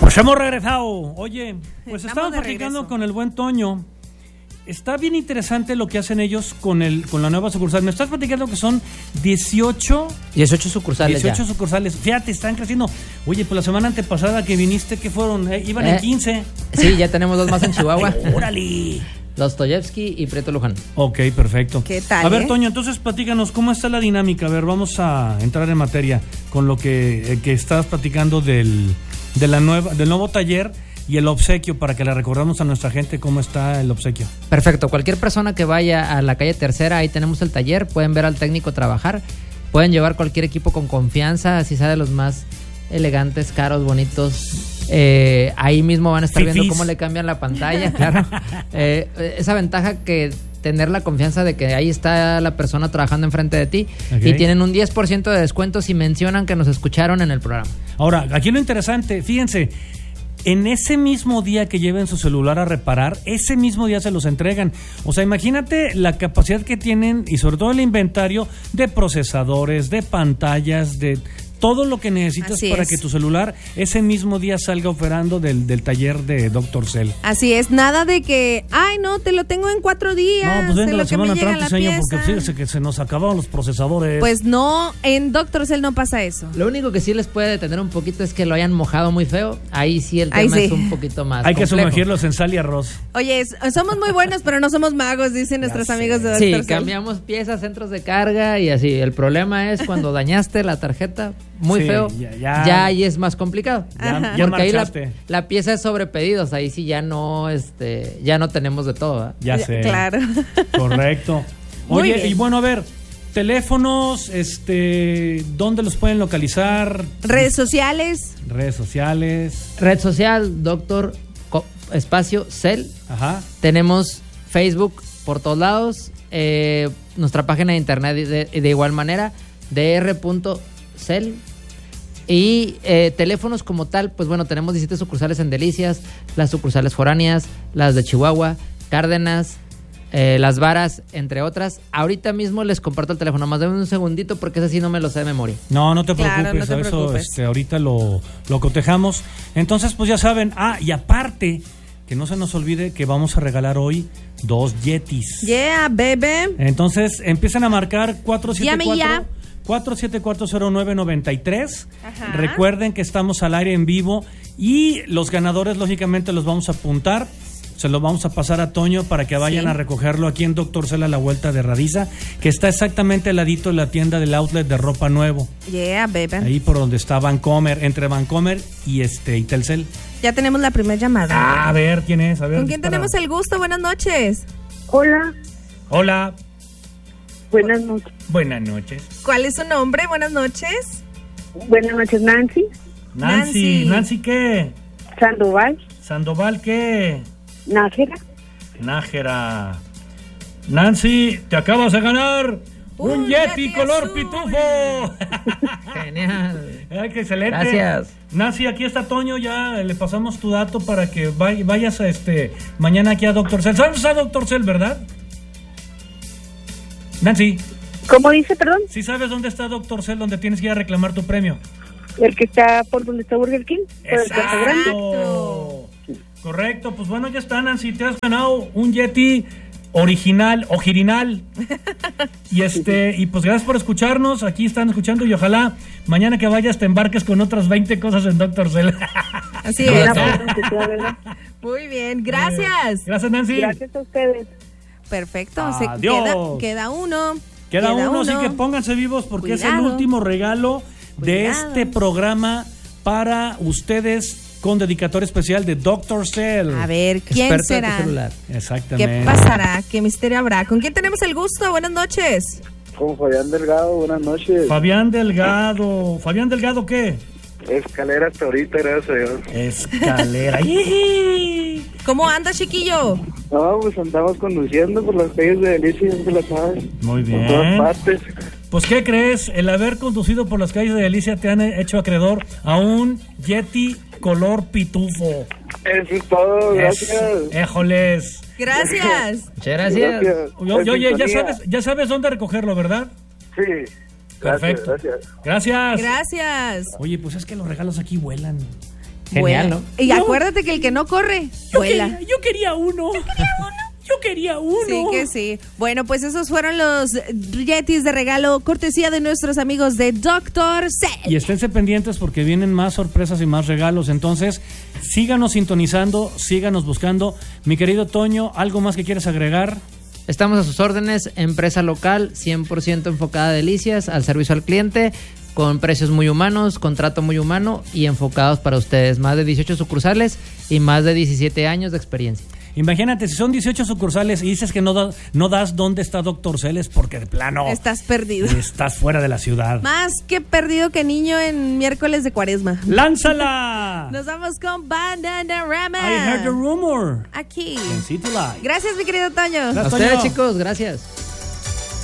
Pues hemos regresado. Oye, pues estamos platicando con el buen Toño. Está bien interesante lo que hacen ellos con la nueva sucursal. Me estás platicando que son 18 sucursales. 18 sucursales. Fíjate, están creciendo. Oye, pues la semana antepasada que viniste, ¿qué fueron? Iban en 15. Sí, ya tenemos 2 más en Chihuahua. ¡Órale! Dostoyevsky y Prieto Luján. Ok, perfecto. ¿Qué tal? A ver, Toño, entonces platícanos, ¿cómo está la dinámica? A ver, vamos a entrar en materia con lo que estás platicando del nuevo taller y el obsequio, para que le recordamos a nuestra gente cómo está el obsequio. Perfecto, cualquier persona que vaya a la calle Tercera, ahí tenemos el taller, pueden ver al técnico trabajar, pueden llevar cualquier equipo con confianza, así sea de los más elegantes, caros, bonitos. Ahí mismo van a estar viendo cómo le cambian la pantalla, claro. Esa ventaja que tener la confianza de que ahí está la persona trabajando enfrente de ti, y tienen un 10% de descuento si mencionan que nos escucharon en el programa. Ahora, aquí lo interesante, fíjense, en ese mismo día que lleven su celular a reparar, ese mismo día se los entregan. O sea, imagínate la capacidad que tienen y sobre todo el inventario de procesadores, de pantallas, de todo lo que necesitas para que tu celular ese mismo día salga operando del taller de Dr. Cell. Así es, nada de que, ay no, te lo tengo en 4 días. No, pues venga la semana entrante, señor, pieza. porque fíjese que se nos acabaron los procesadores. Pues no, en Dr. Cell no pasa eso. Lo único que sí les puede detener un poquito es que lo hayan mojado muy feo. Ahí sí el tema es un poquito más Hay complejo. que sumergirlos en sal y arroz. Oye, somos muy buenos, pero no somos magos, dicen nuestros amigos de Dr. Cell. Sí, cambiamos piezas, centros de carga y así. El problema es cuando dañaste la tarjeta muy feo, ya ahí es más complicado. Ya porque ahí marchaste. la pieza es sobre pedidos, ahí sí ya no tenemos de todo, ¿eh? Ya sé. Claro. Correcto. Oye, y bueno, a ver, teléfonos, ¿dónde los pueden localizar? Redes sociales. Red social, Doctor Espacio Cell. Ajá. Tenemos Facebook por todos lados, nuestra página de internet de igual manera, dr.cell. Y teléfonos como tal, pues bueno, tenemos 17 sucursales en Delicias, las sucursales foráneas, las de Chihuahua, Cárdenas, Las Varas, entre otras. Ahorita mismo les comparto el teléfono, más denme un segundito porque ese sí no me lo sé de memoria. No te preocupes, eso ahorita lo cotejamos. Entonces, pues ya saben, y aparte, que no se nos olvide que vamos a regalar hoy 2 Yetis. Yeah, baby. Entonces, empiezan a marcar 474... Ya. 4740993. Recuerden que estamos al aire en vivo y los ganadores lógicamente los vamos a apuntar. Se lo vamos a pasar a Toño para que vayan a recogerlo aquí en Dr. Cell a la vuelta de Radiza, que está exactamente al ladito de la tienda del outlet de Ropa Nuevo. Yeah, baby. Ahí por donde está Vancomer, entre Vancomer y Telcel. Ya tenemos la primera llamada. A ver, ¿quién es? A ver, ¿Con quién tenemos el gusto? Buenas noches. Hola. Buenas noches. Buenas noches. ¿Cuál es su nombre? Buenas noches. Buenas noches, Nancy. ¿Nancy qué? Sandoval ¿qué? Nájera. Nancy, te acabas de ganar un Yeti color azul. pitufo. Genial. Ay, qué excelente. Gracias. Nancy, aquí está Toño, ya le pasamos tu dato para que vayas mañana aquí a Dr. Cell. ¿Sabes a Dr. Cell, verdad? Nancy. ¿Cómo dice, perdón? ¿Sí sabes dónde está Dr. Cell, donde tienes que ir a reclamar tu premio? El que está por donde está Burger King. ¡Exacto! Correcto, pues bueno, ya está, Nancy, te has ganado un Yeti original o girinal. Y pues gracias por escucharnos, aquí están escuchando y ojalá mañana que vayas te embarques con otras 20 cosas en Dr. Cell. Así es. Muy bien, gracias. Gracias, Nancy. Gracias a ustedes. Perfecto, Adiós. Queda uno. Queda uno, así que pónganse vivos porque es el último regalo de este programa para ustedes con dedicatoria especial de Dr. Cell. A ver, ¿quién experto será? de tu celular. Exactamente. ¿Qué pasará? ¿Qué misterio habrá? ¿Con quién tenemos el gusto? Buenas noches. Con Fabián Delgado, buenas noches. Fabián Delgado, ¿qué? Escalera hasta ahorita, gracias a Dios. Escalera. ¿Cómo anda, chiquillo? No, pues andamos conduciendo por las calles de Delicias, ya se la sabes. Muy bien. Por todas partes. Pues, ¿qué crees? El haber conducido por las calles de Delicia te han hecho acreedor a un Yeti color pitufo. Eso es todo, gracias. Éjoles. Gracias. Muchas gracias. Oye, ya sabes dónde recogerlo, ¿verdad? Sí. Perfecto. Gracias. Gracias. Gracias. Oye, pues es que los regalos aquí vuelan. Genial, vuela. ¿no? Y acuérdate que el que no corre, vuela. Yo quería uno. Sí que sí. Bueno, pues esos fueron los Yetis de regalo, cortesía de nuestros amigos de Dr. Cell. Y esténse pendientes porque vienen más sorpresas y más regalos. Entonces, síganos sintonizando, síganos buscando. Mi querido Toño, ¿algo más que quieres agregar? Estamos a sus órdenes, empresa local, 100% enfocada a delicias, al servicio al cliente, con precios muy humanos, contrato muy humano y enfocados para ustedes. Más de 18 sucursales y más de 17 años de experiencia. Imagínate, si son 18 sucursales y dices que no das dónde está Dr. Celes porque de plano Estás perdido. estás fuera de la ciudad. Más que perdido que niño en miércoles de Cuaresma. ¡Lánzala! Nos vamos con Bananarama. I heard the rumor. Aquí. En City Light. Gracias, mi querido Toño. A Gracias, ustedes, Toño. chicos, gracias.